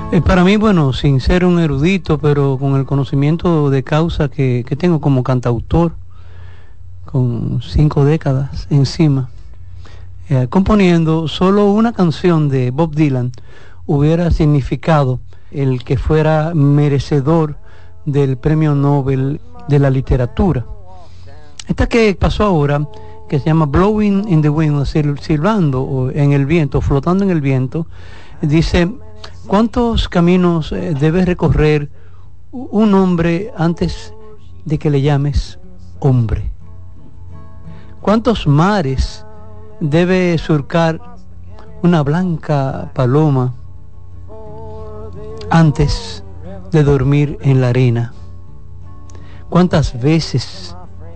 Para mí, bueno, sin ser un erudito, pero con el conocimiento de causa que tengo como cantautor, con 5 décadas encima, componiendo solo una canción de Bob Dylan hubiera significado el que fuera merecedor del Premio Nobel de la Literatura. Esta que pasó ahora, que se llama Blowing in the Wind, silbando en el viento, flotando en el viento, dice: ¿cuántos caminos debe recorrer un hombre antes de que le llames hombre? ¿Cuántos mares debe surcar una blanca paloma antes de dormir en la arena? ¿Cuántas veces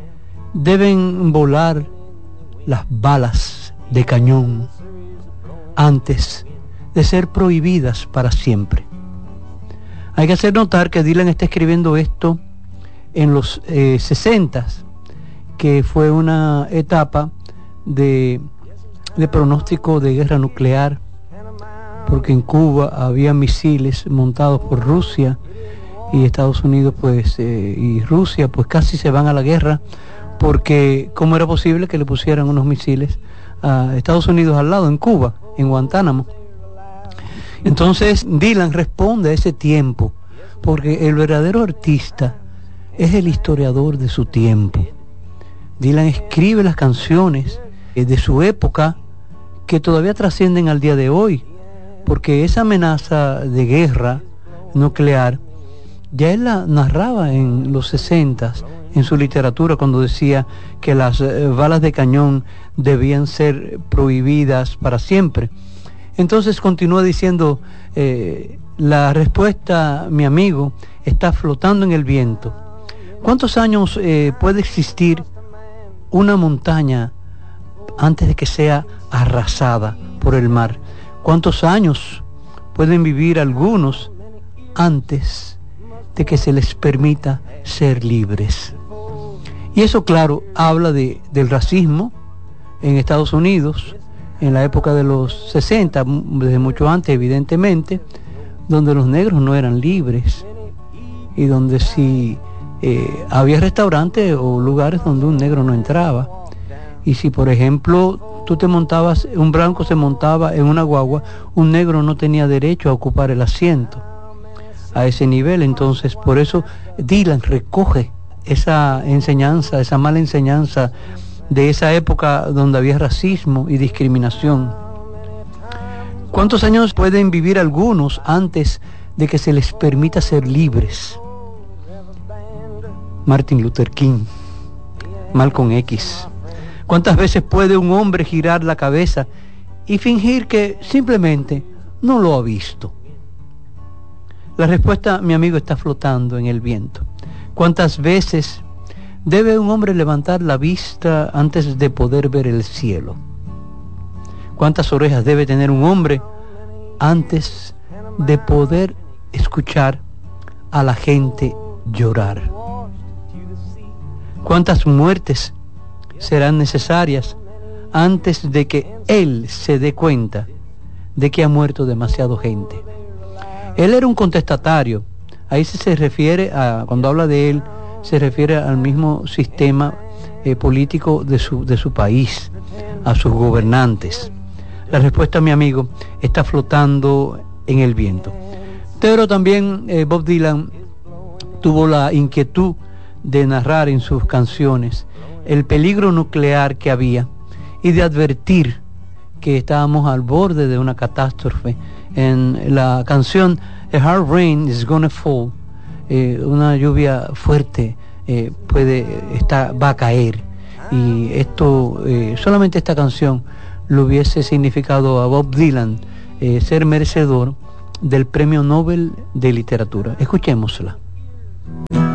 deben volar las balas de cañón antes de ser prohibidas para siempre? Hay que hacer notar que Dylan está escribiendo esto en los 60s, que fue una etapa de pronóstico de guerra nuclear, porque en Cuba había misiles montados por Rusia, y Estados Unidos y Rusia pues casi se van a la guerra, porque ¿cómo era posible que le pusieran unos misiles a Estados Unidos al lado, en Cuba, en Guantánamo? Entonces Dylan responde a ese tiempo, porque el verdadero artista es el historiador de su tiempo. Dylan escribe las canciones de su época que todavía trascienden al día de hoy, porque esa amenaza de guerra nuclear ya él la narraba en los 60s en su literatura, cuando decía que las balas de cañón debían ser prohibidas para siempre. Entonces continúa diciendo, la respuesta, mi amigo, está flotando en el viento. ¿Cuántos años puede existir una montaña antes de que sea arrasada por el mar? ¿Cuántos años pueden vivir algunos antes de que se les permita ser libres? Y eso, claro, habla del racismo en Estados Unidos en la época de los 60, desde mucho antes, evidentemente, donde los negros no eran libres, y donde si había restaurantes o lugares donde un negro no entraba. Y si, por ejemplo, un blanco se montaba en una guagua, un negro no tenía derecho a ocupar el asiento a ese nivel. Entonces, por eso Dylan recoge esa enseñanza, esa mala enseñanza de esa época donde había racismo y discriminación. ¿Cuántos años pueden vivir algunos antes de que se les permita ser libres? Martin Luther King, Malcolm X. ¿Cuántas veces puede un hombre girar la cabeza y fingir que simplemente no lo ha visto? La respuesta, mi amigo, está flotando en el viento. ¿Cuántas veces debe un hombre levantar la vista antes de poder ver el cielo? ¿Cuántas orejas debe tener un hombre antes de poder escuchar a la gente llorar? ¿Cuántas muertes serán necesarias antes de que él se dé cuenta de que ha muerto demasiado gente? Él era un contestatario. Ahí se refiere cuando habla de él, se refiere al mismo sistema político de su país, a sus gobernantes. La respuesta, mi amigo, está flotando en el viento. Pero también Bob Dylan tuvo la inquietud de narrar en sus canciones el peligro nuclear que había y de advertir que estábamos al borde de una catástrofe. En la canción A Hard Rain is Gonna Fall, una lluvia fuerte va a caer, y esto solamente esta canción le hubiese significado a Bob Dylan ser merecedor del Premio Nobel de Literatura. Escuchémosla.